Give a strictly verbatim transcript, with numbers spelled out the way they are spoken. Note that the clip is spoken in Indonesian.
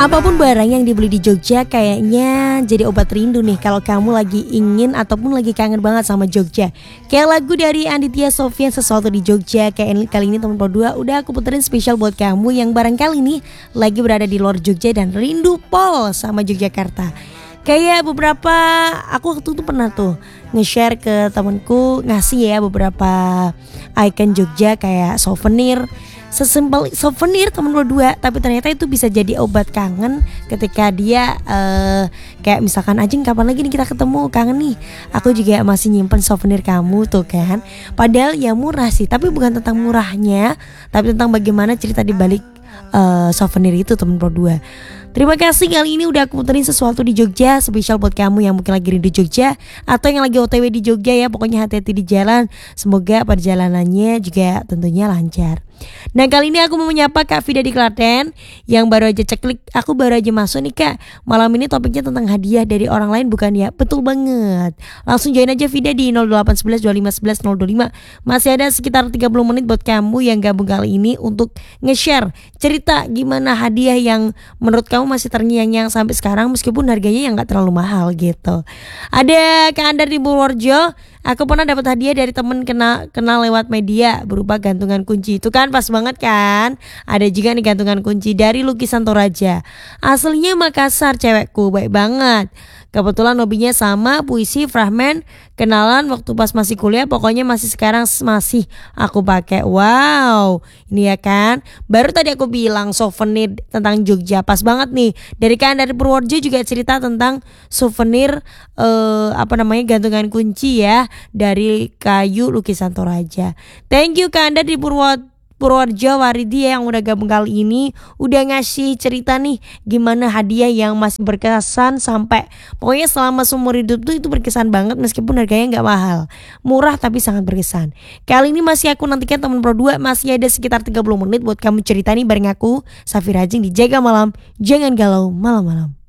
Apapun barang yang dibeli di Jogja kayaknya jadi obat rindu nih kalau kamu lagi ingin ataupun lagi kangen banget sama Jogja. Kayak lagu dari Anditya Sofyan, Sesuatu di Jogja. Kayak kali ini teman dua udah aku puterin spesial buat kamu yang barangkali nih lagi berada di luar Jogja dan rindu pol sama Yogyakarta. Kayak beberapa aku waktu itu pernah tuh nge-share ke temanku, ngasih ya beberapa icon Jogja kayak souvenir. Sesimpel souvenir temen berdua, tapi ternyata itu bisa jadi obat kangen ketika dia uh, kayak misalkan Ajeng kapan lagi nih kita ketemu, kangen nih, aku juga masih nyimpen souvenir kamu tuh kan. Padahal ya murah sih, tapi bukan tentang murahnya, tapi tentang bagaimana cerita di balik uh, souvenir itu temen berdua. Terima kasih, kali ini udah aku puterin Sesuatu di Jogja spesial buat kamu yang mungkin lagi rindu Jogja atau yang lagi O T W di Jogja ya. Pokoknya hati-hati di jalan, semoga perjalanannya juga tentunya lancar. Nah kali ini aku mau menyapa Kak Vida di Klaten yang baru aja ceklik, aku baru aja masuk nih Kak. Malam ini topiknya tentang hadiah dari orang lain bukan ya? Betul banget. Langsung join aja Vida di nol delapan satu satu dua lima satu satu nol dua lima. Masih ada sekitar tiga puluh menit buat kamu yang gabung kali ini untuk nge-share cerita gimana hadiah yang menurut kamu masih terngiang-ngiang sampai sekarang meskipun harganya yang gak terlalu mahal gitu. Ada Kak Andar di Purworejo. Aku pernah dapat hadiah dari temen kenal kenal lewat media berupa gantungan kunci. Itu kan pas banget kan. Ada juga nih gantungan kunci dari Lukisan Toraja. Aslinya Makassar, cewekku baik banget. Kebetulan hobinya sama, puisi, fragmen, kenalan waktu pas masih kuliah, pokoknya masih sekarang masih aku pakai. Wow, ini ya kan. Baru tadi aku bilang souvenir tentang Jogja, pas banget nih. Dari kan dari Purworejo juga cerita tentang souvenir eh, apa namanya gantungan kunci ya dari kayu Lukisan Toraja. Thank you Kak Anda di Purworejo. Purworejo Waridi yang udah gabung kali ini, udah ngasih cerita nih gimana hadiah yang masih berkesan sampai pokoknya selama seumur hidup tuh itu berkesan banget meskipun harganya nggak mahal, murah tapi sangat berkesan. Kali ini masih aku nantikan teman berdua, masih ada sekitar tiga puluh menit buat kamu cerita nih bareng aku Safira Ajeng di Jaga Malam. Jangan galau malam-malam.